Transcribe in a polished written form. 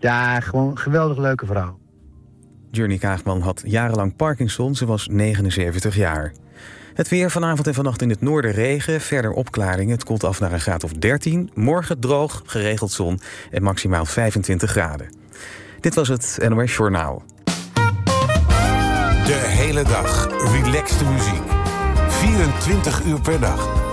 Ja, gewoon een geweldig leuke vrouw. Journey Kaagman had jarenlang Parkinson. Ze was 79 jaar. Het weer vanavond en vannacht in het noorden regen. Verder opklaringen. Het koelt af naar een graad of 13. Morgen droog, geregeld zon en maximaal 25 graden. Dit was het NOS Journaal. De hele dag relaxte muziek. 24 uur per dag.